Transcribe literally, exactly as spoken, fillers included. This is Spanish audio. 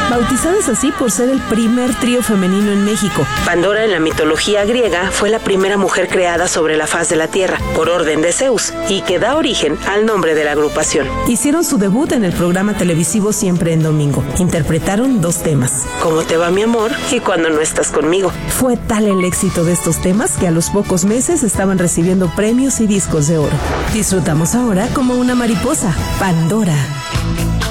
bautizadas así por ser el primer trío femenino en México. Pandora en la mitología griega fue la primera mujer creada sobre la faz de la tierra, por orden de Zeus, y que da origen al nombre de la agrupación. Hicieron su debut en el programa televisivo Siempre en Domingo. Interpretaron dos temas, ¿Cómo te va mi amor? Y Cuando no estás conmigo. Fue tal el éxito de estos temas que a los pocos meses estaban recibiendo premios y discos de oro. Disfrutamos ahora Como una mariposa, Pandora.